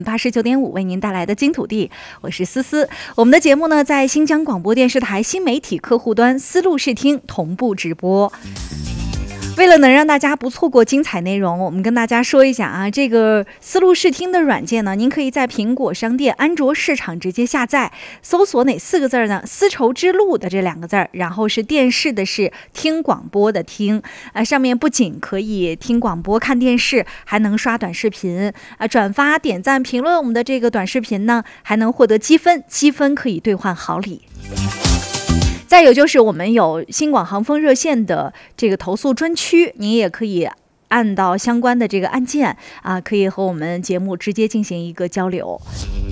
89.5为您带来的金土地，我是思思。我们的节目呢，在新疆广播电视台新媒体客户端思路视听同步直播。为了能让大家不错过精彩内容，我们跟大家说一下啊，这个思路视听的软件呢，您可以在苹果商店、安卓市场直接下载，搜索哪4个字呢？丝绸之路的这2个字，然后是电视的是，听广播的听，上面不仅可以听广播、看电视，还能刷短视频转发、点赞、评论我们的这个短视频呢，还能获得积分，积分可以兑换好礼。再有就是我们有新广航风热线的这个投诉专区，您也可以按到相关的这个按键可以和我们节目直接进行一个交流。